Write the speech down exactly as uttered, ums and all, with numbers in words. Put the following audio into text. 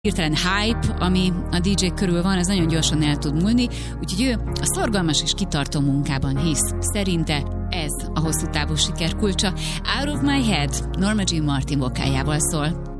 hirtelen hype, ami a dé dzsé körül van, ez nagyon gyorsan el tud múlni, úgyhogy ő a szorgalmas és kitartó munkában hisz. Szerinte ez a hosszú távú siker kulcsa. Out of My Head Norma Jean Martin vokáljával szól.